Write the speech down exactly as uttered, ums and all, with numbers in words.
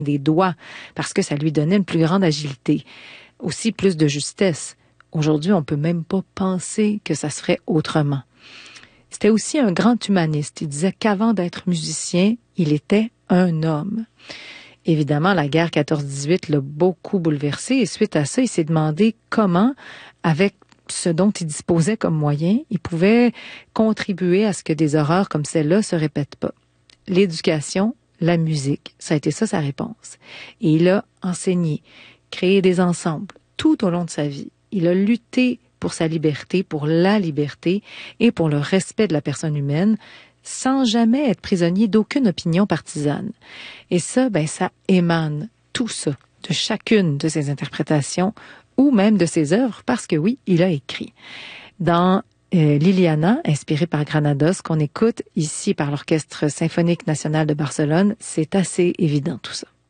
des doigts parce que ça lui donnait une plus grande agilité, aussi plus de justesse. Aujourd'hui, on peut même pas penser que ça se ferait autrement. C'était aussi un grand humaniste. Il disait qu'avant d'être musicien, il était un homme. Évidemment, la guerre quatorze dix-huit l'a beaucoup bouleversé et suite à ça, il s'est demandé comment, avec ce dont il disposait comme moyen, il pouvait contribuer à ce que des horreurs comme celle-là se répètent pas. L'éducation, la musique, ça a été ça sa réponse. Et il a enseigné, créé des ensembles tout au long de sa vie. Il a lutté pour sa liberté, pour la liberté et pour le respect de la personne humaine, sans jamais être prisonnier d'aucune opinion partisane. Et ça, ben, ça émane tout ça de chacune de ses interprétations ou même de ses œuvres, parce que oui, il a écrit. Dans euh, Liliana, inspirée par Granados, qu'on écoute ici par l'Orchestre symphonique national de Barcelone, c'est assez évident tout ça.